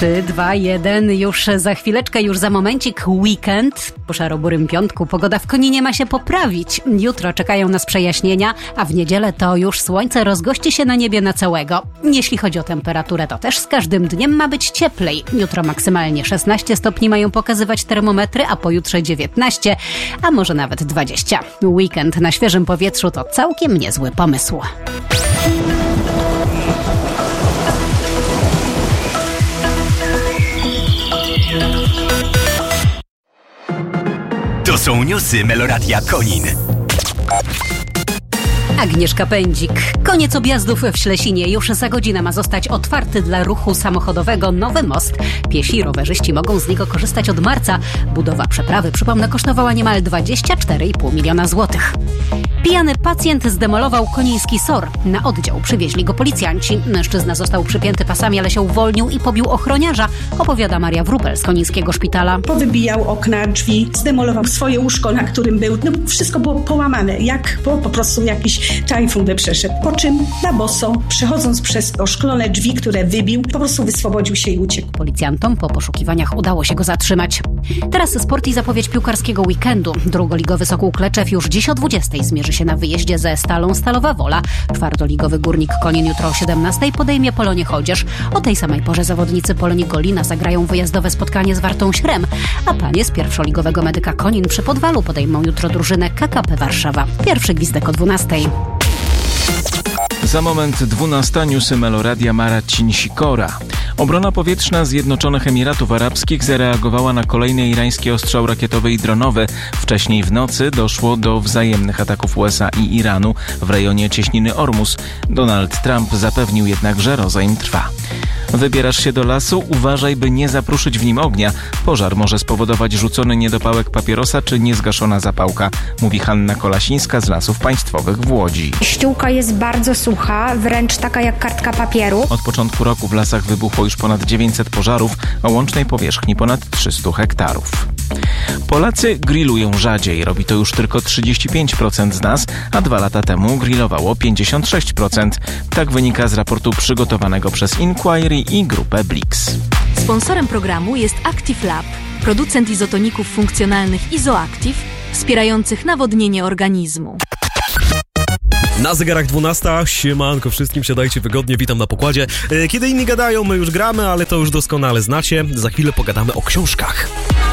3, 2, 1, już za chwileczkę, już za momencik weekend. Po szaro-burym piątku pogoda w Koninie ma się poprawić. Jutro czekają nas przejaśnienia, a w niedzielę to już słońce rozgości się na niebie na całego. Jeśli chodzi o temperaturę, to też z każdym dniem ma być cieplej. Jutro maksymalnie 16 stopni mają pokazywać termometry, a pojutrze 19, a może nawet 20. Weekend na świeżym powietrzu to całkiem niezły pomysł. To są newsy Meloradia Konin. Agnieszka Pędzik. Koniec objazdów w Ślesinie. Już za godzinę ma zostać otwarty dla ruchu samochodowego nowy most. Piesi i rowerzyści mogą z niego korzystać od marca. Budowa przeprawy, przypomnę, kosztowała niemal 24,5 miliona złotych. Pijany pacjent zdemolował koniński SOR. Na oddział przywieźli go policjanci. Mężczyzna został przypięty pasami, ale się uwolnił i pobił ochroniarza, opowiada Maria Wróbel z konińskiego szpitala. Powybijał okna, drzwi, zdemolował swoje łóżko, na którym był. Wszystko było połamane, jak po prostu jakiś tajfun by przeszedł. Po czym na boso, przechodząc przez oszklone drzwi, które wybił, po prostu wyswobodził się i uciekł. Policjantom po poszukiwaniach udało się go zatrzymać. Teraz sport i zapowiedź piłkarskiego weekendu. Drugoligowy Sokół Kleczew już dziś o 20:00 zmierzy się na wyjeździe ze Stalą Stalowa Wola. Czwartoligowy Górnik Konin jutro o 17:00 podejmie Polonię Chodzież. O tej samej porze zawodnicy Polonii Golina zagrają wyjazdowe spotkanie z Wartą Śrem, a panie z pierwszoligowego Medyka Konin przy Podwalu podejmą jutro drużynę KKP Warszawa. Pierwszy gwizdek o 12:00. Za moment 12 newsy Meloradia Maracin Sikora. Obrona powietrzna Zjednoczonych Emiratów Arabskich zareagowała na kolejny irański ostrzał rakietowy i dronowy. Wcześniej w nocy doszło do wzajemnych ataków USA i Iranu w rejonie cieśniny Ormus. Donald Trump zapewnił jednak, że rozejm trwa. Wybierasz się do lasu? Uważaj, by nie zapruszyć w nim ognia. Pożar może spowodować rzucony niedopałek papierosa czy niezgaszona zapałka, mówi Hanna Kolasińska z Lasów Państwowych w Łodzi. Ściółka jest bardzo sucha, wręcz taka jak kartka papieru. Od początku roku w lasach wybuchło już ponad 900 pożarów o łącznej powierzchni ponad 300 hektarów. Polacy grillują rzadziej. Robi to już tylko 35% z nas, a 2 lata temu grillowało 56%. Tak wynika z raportu przygotowanego przez Inquiry i grupę Blix. Sponsorem programu jest Active Lab, producent izotoników funkcjonalnych Izoactive, wspierających nawodnienie organizmu. Na zegarach 12:00, siemanko wszystkim, siadajcie wygodnie, witam na pokładzie. Kiedy inni gadają, my już gramy, ale to już doskonale znacie. Za chwilę pogadamy o książkach.